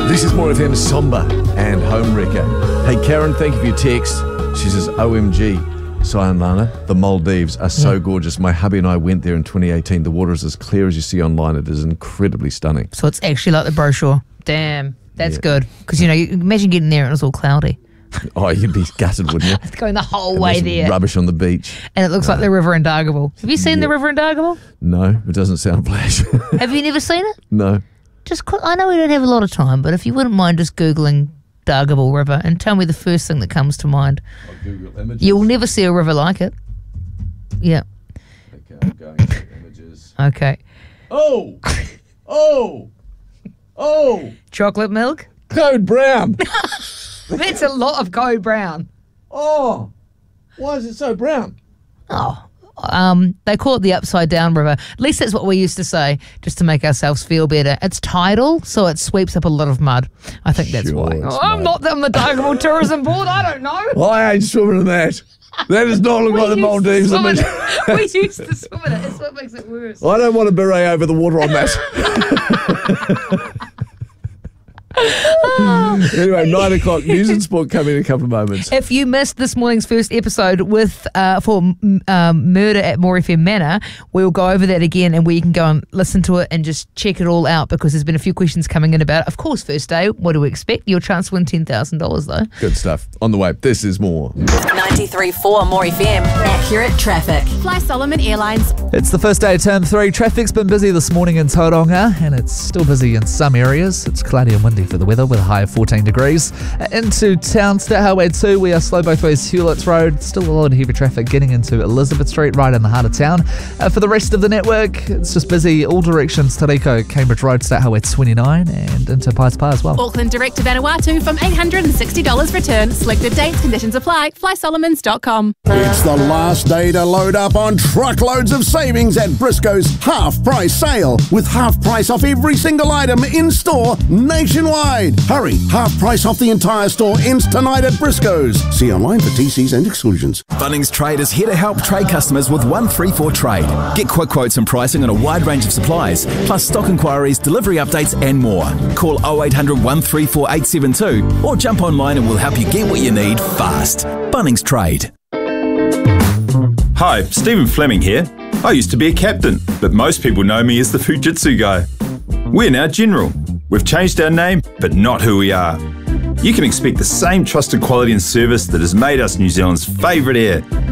This is More FM Somber and Homewrecker. Hey, Karen, thank you for your text. She says, OMG, Sion Lana, the Maldives are so gorgeous. My hubby and I went there in 2018. The water is as clear as you see online. It is incredibly stunning. So it's actually like the brochure. Damn, that's good. Because, you imagine getting there and it was all cloudy. Oh, you'd be gutted, wouldn't you? It's going the whole way there. Rubbish on the beach. And it looks like the river in Dargaville. Have you seen the river in Dargaville? No, it doesn't sound flash. Have you never seen it? No. I know we don't have a lot of time, but if you wouldn't mind just Googling Dargaville River and tell me the first thing that comes to mind. I'll Google images. You'll never see a river like it. Yeah. Okay, I'm going to images. Okay. Oh! Chocolate milk? Code brown. That's a lot of code brown. Oh, why is it so brown? Oh, they call it the upside down river. At least that's what we used to say, just to make ourselves feel better. It's tidal, so it sweeps up a lot of mud. I think that's why. I'm not on the Dargaville Tourism Board. I don't know. I ain't swimming in that. That does not look like the Maldives. We used to swim in it. That's what makes it worse. I don't want a beret over the water on that. Anyway, 9 o'clock, news and sport coming in a couple of moments. If you missed this morning's first episode for Murder at More FM Manor, we'll go over that again and where you can go and listen to it and just check it all out because there's been a few questions coming in about it. Of course, first day, what do we expect? Your chance to win $10,000 though. Good stuff. On the way, this is more. 93.4 More FM. Accurate traffic. Fly Solomon Airlines. It's the first day of term 3. Traffic's been busy this morning in Tauranga and it's still busy in some areas. It's cloudy and windy for the weather with a high of 14 degrees. Into town, State Highway 2, we are slow both ways Hewlett's Road. Still a lot of heavy traffic getting into Elizabeth Street, right in the heart of town. For the rest of the network, it's just busy all directions. Tariko, Cambridge Road, State Highway 29 and into Pies Pa as well. Auckland direct to Vanuatu from $860 return. Selected dates, conditions apply. FlySolomons.com. It's the last day to load up on truckloads of savings at Briscoe's half price sale with half price off every single item in store nationwide. Hurry, half price off the entire store ends tonight at Briscoe's. See online for TCs and exclusions. Bunnings Trade is here to help trade customers with 134 Trade. Get quick quotes and pricing on a wide range of supplies, plus stock inquiries, delivery updates and more. Call 0800 134 872 or jump online and we'll help you get what you need fast. Bunnings Trade. Hi, Stephen Fleming here. I used to be a captain, but most people know me as the Fujitsu guy. We're now General. We've changed our name, but not who we are. You can expect the same trusted quality and service that has made us New Zealand's favourite air